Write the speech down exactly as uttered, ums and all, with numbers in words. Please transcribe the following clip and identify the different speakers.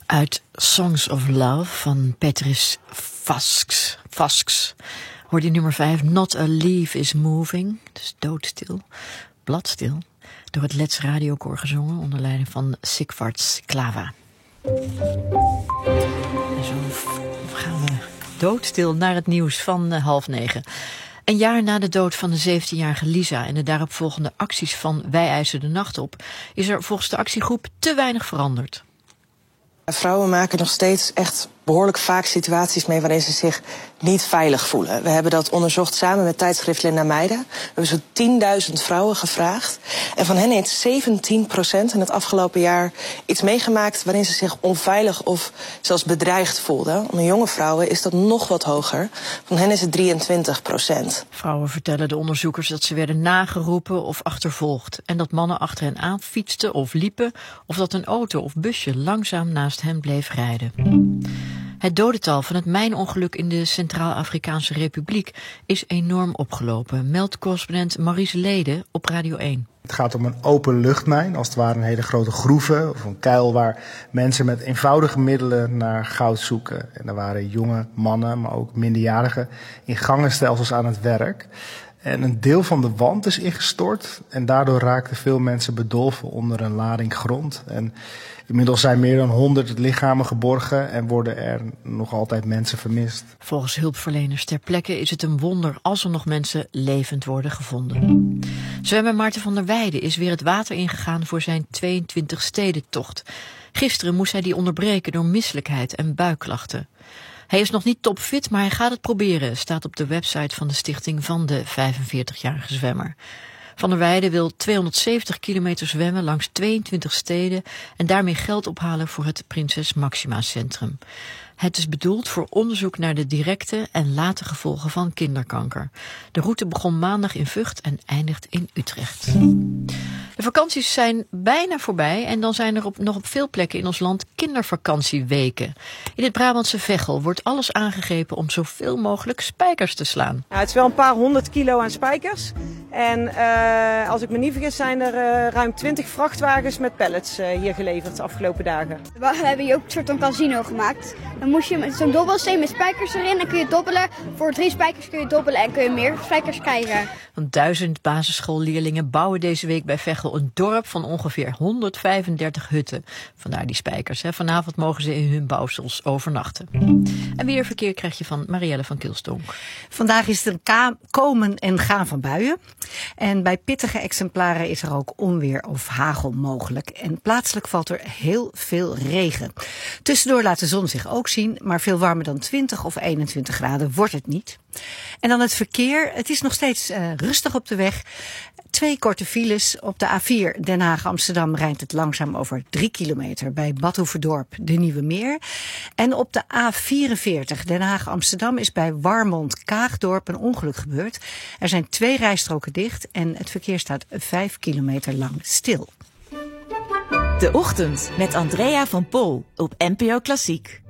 Speaker 1: Uit Songs of Love van Petrus Vasks. Vasks. Hoor die nummer vijf. Not a leaf is moving. Dus doodstil. Bladstil. Door het Let's Radiokoor gezongen onder leiding van Sigvard Klava. En zo gaan we doodstil naar het nieuws van uh, half negen. Een jaar na de dood van de zeventienjarige Lisa en de daaropvolgende acties van Wij eisen de nacht op, is er volgens de actiegroep te weinig veranderd.
Speaker 2: Vrouwen maken nog steeds echt behoorlijk vaak situaties mee waarin ze zich niet veilig voelen. We hebben dat onderzocht samen met tijdschrift Linda Meijden. We hebben zo'n tienduizend vrouwen gevraagd. En van hen heeft zeventien procent in het afgelopen jaar iets meegemaakt waarin ze zich onveilig of zelfs bedreigd voelden. Onder jonge vrouwen is dat nog wat hoger. Van hen is het drieëntwintig procent.
Speaker 1: Vrouwen vertellen de onderzoekers dat ze werden nageroepen of achtervolgd. En dat mannen achter hen aan fietsten of liepen. Of dat een auto of busje langzaam naast hen bleef rijden. Het dodental van het mijnongeluk in de Centraal-Afrikaanse Republiek is enorm opgelopen, meldt correspondent Maurice Lede op Radio één.
Speaker 3: Het gaat om een openluchtmijn, als het ware een hele grote groeve of een kuil waar mensen met eenvoudige middelen naar goud zoeken. En er waren jonge mannen, maar ook minderjarigen in gangenstelsels aan het werk. En een deel van de wand is ingestort en daardoor raakten veel mensen bedolven onder een lading grond. En inmiddels zijn meer dan honderd lichamen geborgen en worden er nog altijd mensen vermist.
Speaker 1: Volgens hulpverleners ter plekke is het een wonder als er nog mensen levend worden gevonden. Zwemmer Maarten van der Weijden is weer het water ingegaan voor zijn tweeëntwintig stedentocht. Gisteren moest hij die onderbreken door misselijkheid en buikklachten. Hij is nog niet topfit, maar hij gaat het proberen, staat op de website van de stichting van de vijfenveertigjarige zwemmer. Van der Weijden wil tweehonderdzeventig kilometer zwemmen langs tweeëntwintig steden en daarmee geld ophalen voor het Prinses Maxima Centrum. Het is bedoeld voor onderzoek naar de directe en late gevolgen van kinderkanker. De route begon maandag in Vught en eindigt in Utrecht. De vakanties zijn bijna voorbij en dan zijn er op, nog op veel plekken in ons land kindervakantieweken. In het Brabantse Veghel wordt alles aangegrepen om zoveel mogelijk spijkers te slaan.
Speaker 4: Ja, het is wel een paar honderd kilo aan spijkers. En uh, als ik me niet vergis zijn er uh, ruim twintig vrachtwagens met pallets uh, hier geleverd de afgelopen dagen.
Speaker 5: We hebben hier ook een soort van casino gemaakt. Dan moest je met zo'n dobbelsteen met spijkers erin en kun je dobbelen. Voor drie spijkers kun je dobbelen en kun je meer spijkers krijgen.
Speaker 1: Want duizend basisschoolleerlingen bouwen deze week bij Veghel een dorp van ongeveer honderdvijfendertig hutten. Vandaar die spijkers. Hè. Vanavond mogen ze in hun bouwsels overnachten. En weer verkeer krijg je van Marielle van Kilstonk.
Speaker 6: Vandaag is het een ka- komen en gaan van buien. En bij pittige exemplaren is er ook onweer of hagel mogelijk. En plaatselijk valt er heel veel regen. Tussendoor laat de zon zich ook zien, maar veel warmer dan twintig of eenentwintig graden wordt het niet. En dan het verkeer. Het is nog steeds uh, rustig op de weg. Twee korte files. Op de A vier Den Haag-Amsterdam rijdt het langzaam over drie kilometer bij Bad Hoeverdorp, de Nieuwe Meer. En op de A vierenveertig Den Haag-Amsterdam is bij Warmond-Kaagdorp een ongeluk gebeurd. Er zijn twee rijstroken dicht en het verkeer staat vijf kilometer lang stil.
Speaker 7: De Ochtend met Andrea van Pol op N P O Klassiek.